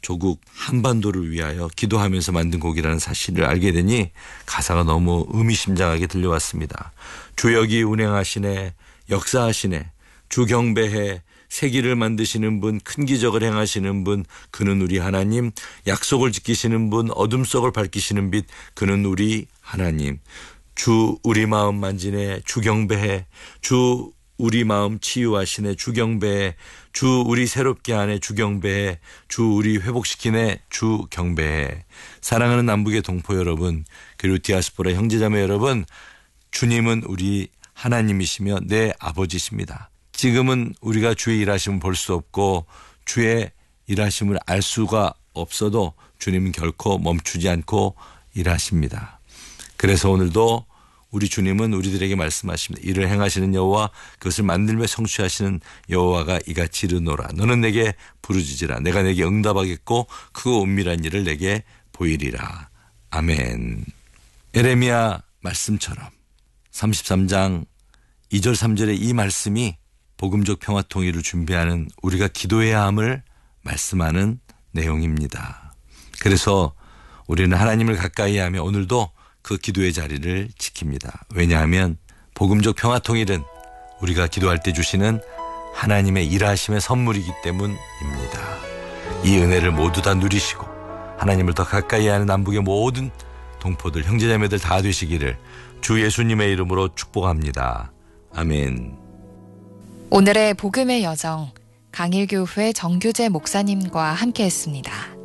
조국 한반도를 위하여 기도하면서 만든 곡이라는 사실을 알게 되니 가사가 너무 의미심장하게 들려왔습니다. 주역이 운행하시네, 역사하시네, 주경배해, 세기를 만드시는 분, 큰 기적을 행하시는 분, 그는 우리 하나님, 약속을 지키시는 분, 어둠 속을 밝히시는 빛, 그는 우리 하나님. 주 우리 마음 만지네, 주경배해, 주 우리 마음 치유하시네, 주경배해, 주 우리 새롭게 하네, 주경배해, 주 우리 회복시키네, 주경배해. 사랑하는 남북의 동포 여러분, 그리고 디아스포라 형제자매 여러분, 주님은 우리 하나님이시며 내 아버지십니다. 지금은 우리가 주의 일하심을 볼 수 없고 주의 일하심을 알 수가 없어도 주님은 결코 멈추지 않고 일하십니다. 그래서 오늘도 우리 주님은 우리들에게 말씀하십니다. 이를 행하시는 여호와, 그것을 만들며 성취하시는 여호와가 이같이 이르노라. 너는 내게 부르짖으라. 내가 내게 응답하겠고 크고 은밀한 일을 내게 보이리라. 아멘. 예레미야 말씀처럼 33장 2절 3절의 이 말씀이 복음적 평화 통일을 준비하는 우리가 기도해야 함을 말씀하는 내용입니다. 그래서 우리는 하나님을 가까이 하며 오늘도 그 기도의 자리를 지킵니다. 왜냐하면 복음적 평화 통일은 우리가 기도할 때 주시는 하나님의 일하심의 선물이기 때문입니다. 이 은혜를 모두 다 누리시고 하나님을 더 가까이 하는 남북의 모든 동포들, 형제자매들 다 되시기를 주 예수님의 이름으로 축복합니다. 아멘. 오늘의 복음의 여정, 강일교회 정규재 목사님과 함께했습니다.